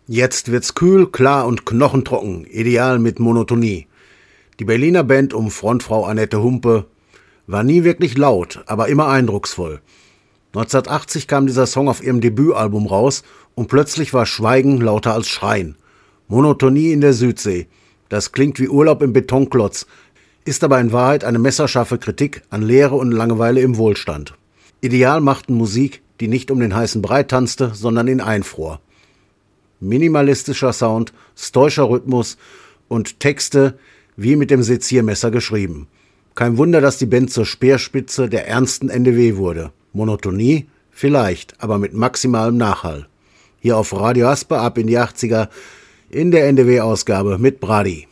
Jetzt wird's kühl, klar und knochentrocken, ideal mit Monotonie. Die Berliner Band um Frontfrau Annette Humpe war nie wirklich laut, aber immer eindrucksvoll. 1980 kam dieser Song auf ihrem Debütalbum raus und plötzlich war Schweigen lauter als Schreien. Monotonie in der Südsee. Das klingt wie Urlaub im Betonklotz, ist aber in Wahrheit eine messerscharfe Kritik an Leere und Langeweile im Wohlstand. Ideal machten Musik, die nicht um den heißen Brei tanzte, sondern ihn einfror. Minimalistischer Sound, stoischer Rhythmus und Texte wie mit dem Seziermesser geschrieben. Kein Wunder, dass die Band zur Speerspitze der ernsten NDW wurde. Monotonie? Vielleicht, aber mit maximalem Nachhall. Hier auf Radio Asper ab in die 80er in der NDW-Ausgabe mit Brady.